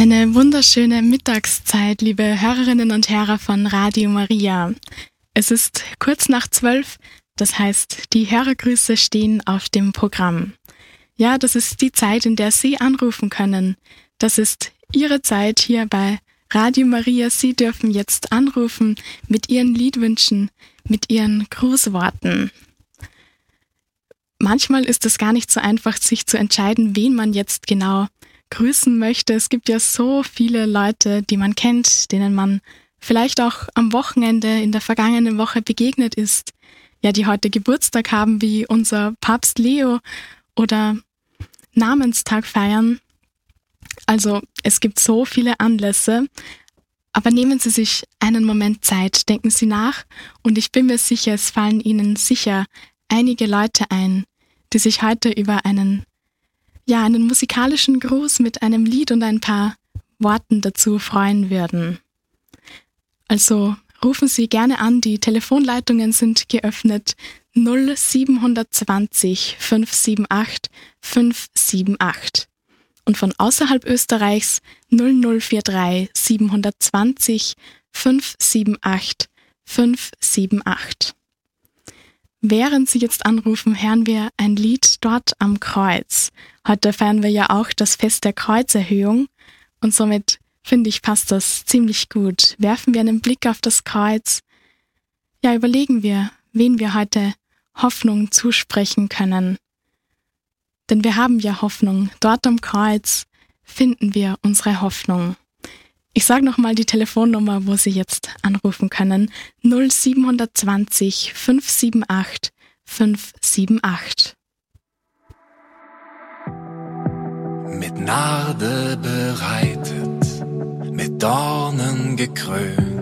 Eine wunderschöne Mittagszeit, liebe Hörerinnen und Hörer von Radio Maria. Es ist kurz nach 12, das heißt, die Hörergrüße stehen auf dem Programm. Ja, das ist die Zeit, in der Sie anrufen können. Das ist Ihre Zeit hier bei Radio Maria. Sie dürfen jetzt anrufen mit Ihren Liedwünschen, mit Ihren Grußworten. Manchmal ist es gar nicht so einfach, sich zu entscheiden, wen man jetzt genau grüßen möchte. Es gibt ja so viele Leute, die man kennt, denen man vielleicht auch am Wochenende in der vergangenen Woche begegnet ist, ja, die heute Geburtstag haben, wie unser Papst Leo oder Namenstag feiern. Also es gibt so viele Anlässe, aber nehmen Sie sich einen Moment Zeit, denken Sie nach und ich bin mir sicher, es fallen Ihnen sicher einige Leute ein, die sich heute über einen musikalischen Gruß mit einem Lied und ein paar Worten dazu freuen würden. Also rufen Sie gerne an, die Telefonleitungen sind geöffnet 0720 578 578 und von außerhalb Österreichs 0043 720 578 578. Während Sie jetzt anrufen, hören wir ein Lied dort am Kreuz. Heute feiern wir ja auch das Fest der Kreuzerhöhung und somit finde ich, passt das ziemlich gut. Werfen wir einen Blick auf das Kreuz. Ja, überlegen wir, wen wir heute Hoffnung zusprechen können. Denn wir haben ja Hoffnung. Dort am Kreuz finden wir unsere Hoffnung. Ich sage nochmal die Telefonnummer, wo Sie jetzt anrufen können. 0720 578 578. Mit Narde bereitet, mit Dornen gekrönt,